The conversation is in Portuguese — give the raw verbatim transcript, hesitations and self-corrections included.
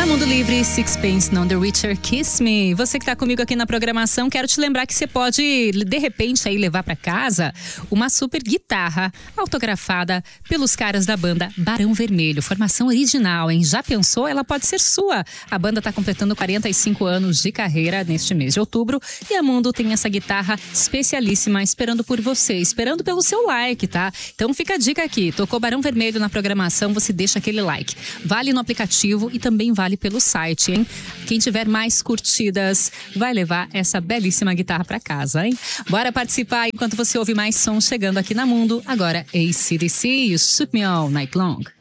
Na Mundo Livre, Sixpence None the Richer, Kiss Me. Você que está comigo aqui na programação, quero te lembrar que você pode, de repente, aí levar para casa uma super guitarra autografada pelos caras da banda Barão Vermelho. Formação original, hein? Já pensou? Ela pode ser sua. A banda está completando quarenta e cinco anos de carreira neste mês de outubro e a Mundo tem essa guitarra especialíssima esperando por você, esperando pelo seu like, tá? Então fica a dica aqui. Tocou Barão Vermelho na programação, você deixa aquele like. Vale no aplicativo e também vale pelo site, hein? Quem tiver mais curtidas vai levar essa belíssima guitarra pra casa, hein? Bora participar enquanto você ouve mais som chegando aqui na Mundo. Agora, A C/D C e o Shoot Me All Night Long.